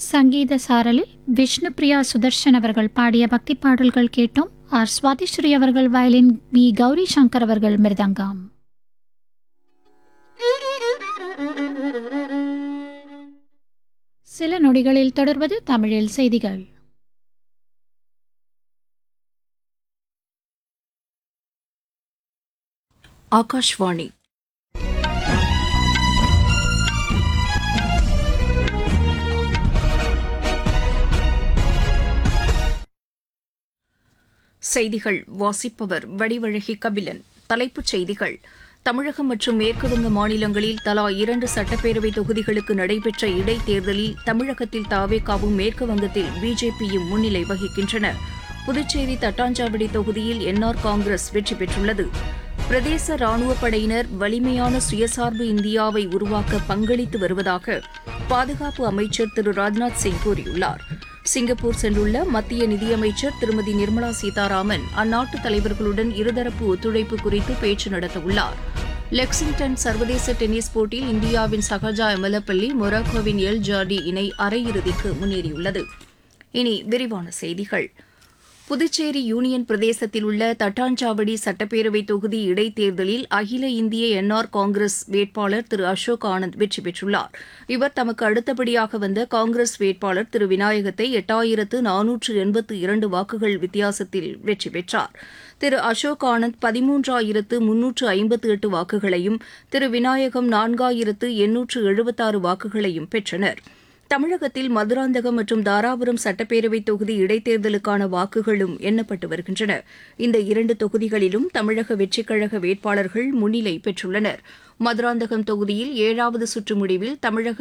சங்கீத சாரலில் விஷ்ணுபிரியா சுதர்ஷன் அவர்கள் பாடிய பக்தி பாடல்கள் கேட்டோம். ஆர் சுவாதிஸ்ரீ அவர்கள் வயலின், வி கௌரி சங்கர் அவர்கள் மிருதங்கம். சில நொடிகளில் தொடர்வது தமிழில் செய்திகள். ஆகாஷ்வாணி. செய்திகள் வாசிப்பவர் வடிவழகி கபிலன். தலைப்புச் செய்திகள்: தமிழகம் மற்றும் மேற்குவங்க மாநிலங்களில் தலா 2 சட்டப்பேரவை தொகுதிகளுக்கு நடைபெற்ற இடைத்தேர்தலில் தமிழகத்தில் தாவேகாவும் மேற்குவங்கத்தில் பிஜேபியும் முன்னிலை வகிக்கின்றன. புதுச்சேரி தட்டாஞ்சாவடி தொகுதியில் என்ஆர் காங்கிரஸ் வெற்றி பெற்றுள்ளது. பிரதேச ராணுவப் படையினர் வலிமையான சுயசார்பு இந்தியாவை உருவாக்க பங்களித்து வருவதாக பாதுகாப்பு அமைச்சர் திரு ராஜ்நாத் சிங் கூறியுள்ளார். சிங்கப்பூர் சென்றுள்ள மத்திய நிதியமைச்சர் திருமதி நிர்மலா சீதாராமன் அந்நாட்டு தலைவர்களுடன் இருதரப்பு ஒத்துழைப்பு குறித்து பேச்சு நடத்தவுள்ளார். லெக்சிங்டன் சர்வதேச டென்னிஸ் போட்டியில் இந்தியாவின் சகஜா எமலப்பள்ளி, மொராக்கோவின் எல் ஜார்டி இணை அரையிறுதிக்கு முன்னேறியுள்ளது. இனி விரிவான செய்திகள். புதுச்சேரி யூனியன் பிரதேசத்தில் உள்ள தட்டாஞ்சாவடி சட்டப்பேரவை தொகுதி இடைத்தேர்தலில் அகில இந்திய என்ஆர் காங்கிரஸ் வேட்பாளர் திரு அசோக் ஆனந்த் வெற்றி பெற்றுள்ளார். இவர் தமக்கு அடுத்தபடியாக வந்த காங்கிரஸ் வேட்பாளர் திரு விநாயகத்தை 8482 வாக்குகள் வித்தியாசத்தில் வெற்றி பெற்றார். திரு அசோக் ஆனந்த் 13358 வாக்குகளையும், திரு விநாயகம் 4876 வாக்குகளையும் பெற்றனர். தமிழகத்தில் மதுராந்தகம் மற்றும் தாராபுரம் சட்டப்பேரவை தொகுதி இடைத்தேர்தலுக்கான வாக்குகளும் எண்ணப்பட்டு வருகின்றன. இந்த 2 தொகுதிகளிலும் தமிழக வெற்றிக் கழக வேட்பாளர்கள் முன்னிலை பெற்றுள்ளனர். மதுராந்தகம் தொகுதியில் 7வது சுற்று முடிவில் தமிழக